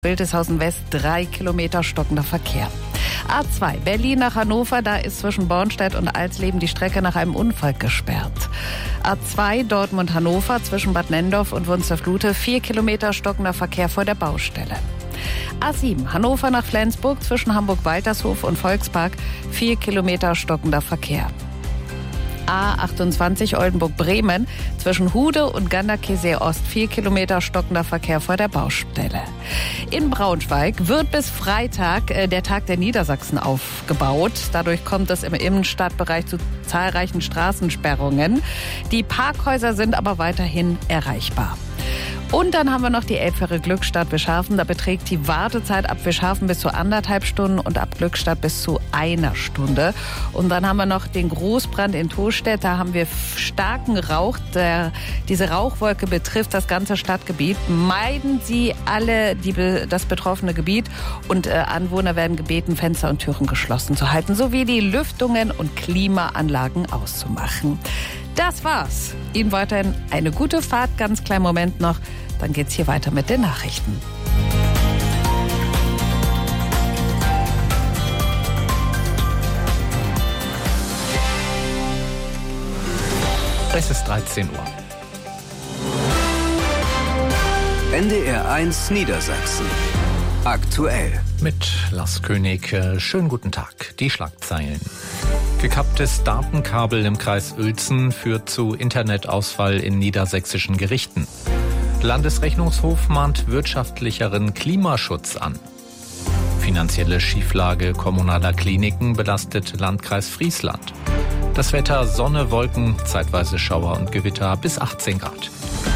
Wildeshausen West 3 Kilometer stockender Verkehr. A2 Berlin nach Hannover, da ist zwischen Bornstedt und Alsleben die Strecke nach einem Unfall gesperrt. A2 Dortmund-Hannover zwischen Bad Nenndorf und Wunstorf-Lute 4 Kilometer stockender Verkehr vor der Baustelle. A7 Hannover nach Flensburg zwischen Hamburg-Waltershof und Volkspark 4 Kilometer stockender Verkehr. A28 Oldenburg-Bremen zwischen Hude und Ganderkesee Ost 4 Kilometer stockender Verkehr vor der Baustelle. In Braunschweig wird bis Freitag der Tag der Niedersachsen aufgebaut. Dadurch kommt es im Innenstadtbereich zu zahlreichen Straßensperrungen. Die Parkhäuser sind aber weiterhin erreichbar. Und dann haben wir noch die Elbphäre Glückstadt Wischhafen. Da beträgt die Wartezeit ab Wischhafen bis zu 1,5 Stunden und ab Glückstadt bis zu 1 Stunde. Und dann haben wir noch den Großbrand in Tostedt. Da haben wir starken Rauch. Diese Rauchwolke betrifft das ganze Stadtgebiet. Meiden Sie alle das betroffene Gebiet und Anwohner werden gebeten, Fenster und Türen geschlossen zu halten, sowie die Lüftungen und Klimaanlagen auszumachen. Das war's. Ihnen weiterhin eine gute Fahrt. Ganz kleinen Moment noch. Dann geht's hier weiter mit den Nachrichten. Es ist 13 Uhr. NDR 1 Niedersachsen. Aktuell. Mit Lars König. Schönen guten Tag. Die Schlagzeilen. Gekapptes Datenkabel im Kreis Uelzen führt zu Internetausfall in niedersächsischen Gerichten. Landesrechnungshof mahnt wirtschaftlicheren Klimaschutz an. Finanzielle Schieflage kommunaler Kliniken belastet Landkreis Friesland. Das Wetter: Sonne, Wolken, zeitweise Schauer und Gewitter bis 18 Grad.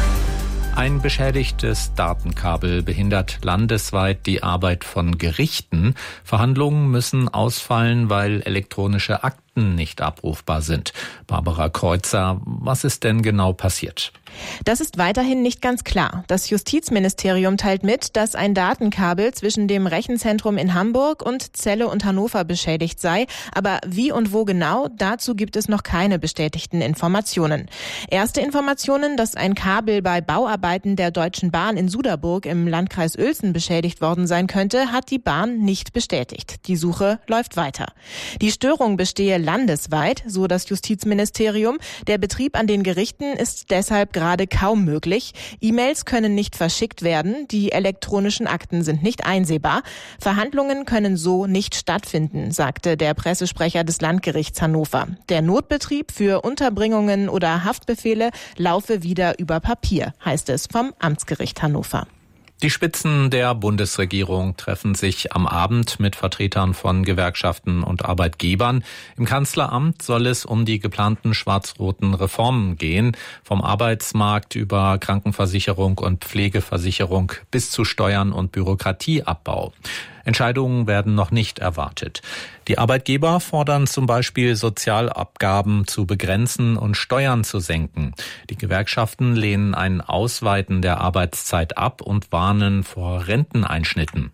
Ein beschädigtes Datenkabel behindert landesweit die Arbeit von Gerichten. Verhandlungen müssen ausfallen, weil elektronische Akten nicht abrufbar sind. Barbara Kreuzer, was ist denn genau passiert? Das ist weiterhin nicht ganz klar. Das Justizministerium teilt mit, dass ein Datenkabel zwischen dem Rechenzentrum in Hamburg und Celle und Hannover beschädigt sei. Aber wie und wo genau, dazu gibt es noch keine bestätigten Informationen. Erste Informationen, dass ein Kabel bei Bauarbeiten der Deutschen Bahn in Suderburg im Landkreis Uelzen beschädigt worden sein könnte, hat die Bahn nicht bestätigt. Die Suche läuft weiter. Die Störung bestehe landesweit, so das Justizministerium. Der Betrieb an den Gerichten ist deshalb gerade kaum möglich. E-Mails können nicht verschickt werden, die elektronischen Akten sind nicht einsehbar. Verhandlungen können so nicht stattfinden, sagte der Pressesprecher des Landgerichts Hannover. Der Notbetrieb für Unterbringungen oder Haftbefehle laufe wieder über Papier, heißt es vom Amtsgericht Hannover. Die Spitzen der Bundesregierung treffen sich am Abend mit Vertretern von Gewerkschaften und Arbeitgebern. Im Kanzleramt soll es um die geplanten schwarz-roten Reformen gehen, vom Arbeitsmarkt über Krankenversicherung und Pflegeversicherung bis zu Steuern und Bürokratieabbau. Entscheidungen werden noch nicht erwartet. Die Arbeitgeber fordern zum Beispiel, Sozialabgaben zu begrenzen und Steuern zu senken. Die Gewerkschaften lehnen ein Ausweiten der Arbeitszeit ab und warnen vor Renteneinschnitten.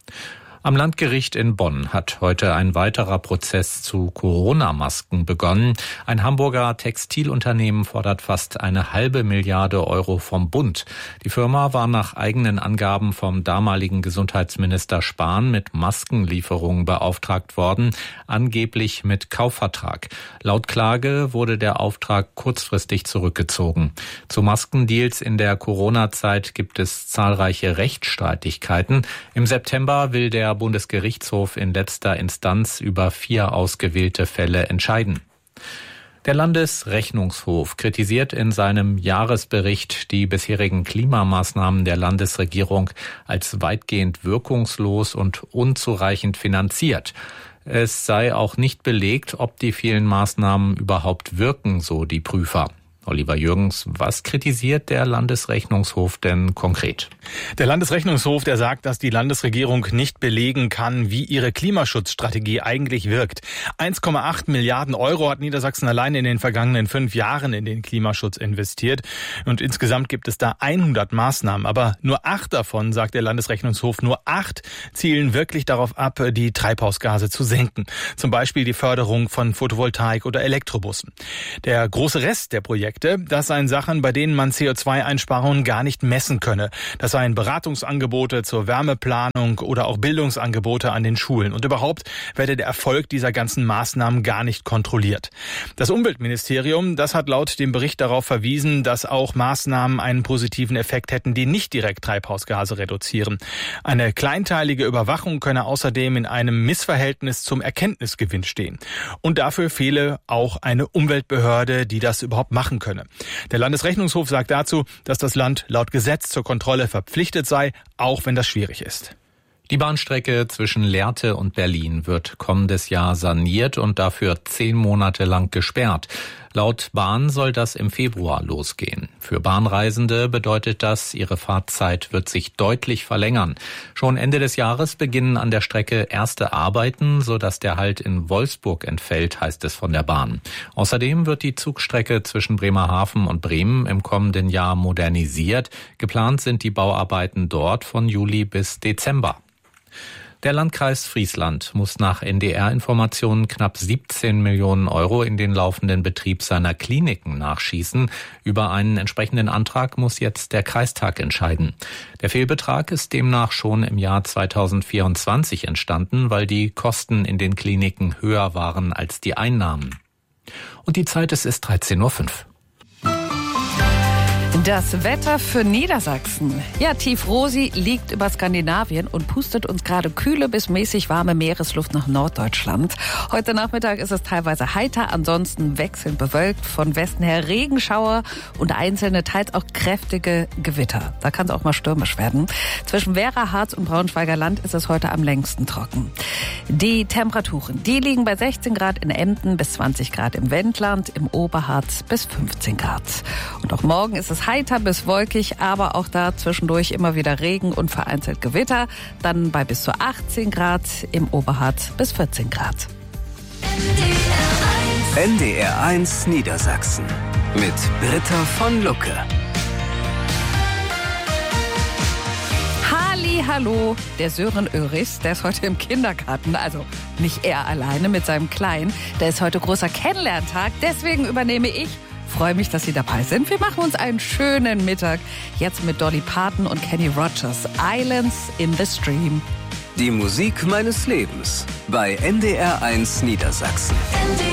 Am Landgericht in Bonn hat heute ein weiterer Prozess zu Corona-Masken begonnen. Ein Hamburger Textilunternehmen fordert fast 1,5 Milliarde Euro vom Bund. Die Firma war nach eigenen Angaben vom damaligen Gesundheitsminister Spahn mit Maskenlieferungen beauftragt worden, angeblich mit Kaufvertrag. Laut Klage wurde der Auftrag kurzfristig zurückgezogen. Zu Maskendeals in der Corona-Zeit gibt es zahlreiche Rechtsstreitigkeiten. Im September will der Bundesgerichtshof in letzter Instanz über 4 ausgewählte Fälle entscheiden. Der Landesrechnungshof kritisiert in seinem Jahresbericht die bisherigen Klimamaßnahmen der Landesregierung als weitgehend wirkungslos und unzureichend finanziert. Es sei auch nicht belegt, ob die vielen Maßnahmen überhaupt wirken, so die Prüfer. Oliver Jürgens, was kritisiert der Landesrechnungshof denn konkret? Der Landesrechnungshof, der sagt, dass die Landesregierung nicht belegen kann, wie ihre Klimaschutzstrategie eigentlich wirkt. 1,8 Milliarden Euro hat Niedersachsen allein in den vergangenen 5 Jahren in den Klimaschutz investiert. Und insgesamt gibt es da 100 Maßnahmen. Aber nur 8 davon, sagt der Landesrechnungshof, nur 8 zielen wirklich darauf ab, die Treibhausgase zu senken. Zum Beispiel die Förderung von Photovoltaik oder Elektrobussen. Der große Rest der Projekte Projekte. Das seien Sachen, bei denen man CO2-Einsparungen gar nicht messen könne. Das seien Beratungsangebote zur Wärmeplanung oder auch Bildungsangebote an den Schulen. Und überhaupt werde der Erfolg dieser ganzen Maßnahmen gar nicht kontrolliert. Das Umweltministerium, das hat laut dem Bericht darauf verwiesen, dass auch Maßnahmen einen positiven Effekt hätten, die nicht direkt Treibhausgase reduzieren. Eine kleinteilige Überwachung könne außerdem in einem Missverhältnis zum Erkenntnisgewinn stehen. Und dafür fehle auch eine Umweltbehörde, die das überhaupt machen könne. Der Landesrechnungshof sagt dazu, dass das Land laut Gesetz zur Kontrolle verpflichtet sei, auch wenn das schwierig ist. Die Bahnstrecke zwischen Lehrte und Berlin wird kommendes Jahr saniert und dafür 10 Monate lang gesperrt. Laut Bahn soll das im Februar losgehen. Für Bahnreisende bedeutet das, ihre Fahrzeit wird sich deutlich verlängern. Schon Ende des Jahres beginnen an der Strecke erste Arbeiten, sodass der Halt in Wolfsburg entfällt, heißt es von der Bahn. Außerdem wird die Zugstrecke zwischen Bremerhaven und Bremen im kommenden Jahr modernisiert. Geplant sind die Bauarbeiten dort von Juli bis Dezember. Der Landkreis Friesland muss nach NDR-Informationen knapp 17 Millionen Euro in den laufenden Betrieb seiner Kliniken nachschießen. Über einen entsprechenden Antrag muss jetzt der Kreistag entscheiden. Der Fehlbetrag ist demnach schon im Jahr 2024 entstanden, weil die Kosten in den Kliniken höher waren als die Einnahmen. Und die Zeit ist 13:05 Uhr. Das Wetter für Niedersachsen. Ja, Tief Rosi liegt über Skandinavien und pustet uns gerade kühle bis mäßig warme Meeresluft nach Norddeutschland. Heute Nachmittag ist es teilweise heiter, ansonsten wechselnd bewölkt. Von Westen her Regenschauer und einzelne, teils auch kräftige Gewitter. Da kann es auch mal stürmisch werden. Zwischen Werra, Harz und Braunschweiger Land ist es heute am längsten trocken. Die Temperaturen, die liegen bei 16 Grad in Emden bis 20 Grad im Wendland, im Oberharz bis 15 Grad. Und auch morgen ist es heiter bis wolkig, aber auch da zwischendurch immer wieder Regen und vereinzelt Gewitter. Dann bei bis zu 18 Grad, im Oberharz bis 14 Grad. NDR1 Niedersachsen mit Britta von Lucke. Hallo, der Sören Öris, der ist heute im Kindergarten, also nicht er alleine mit seinem Kleinen. Der ist heute großer Kennenlerntag, deswegen übernehme ich. Freue mich, dass Sie dabei sind. Wir machen uns einen schönen Mittag. Jetzt mit Dolly Parton und Kenny Rogers. Islands in the Stream. Die Musik meines Lebens bei NDR1 Niedersachsen.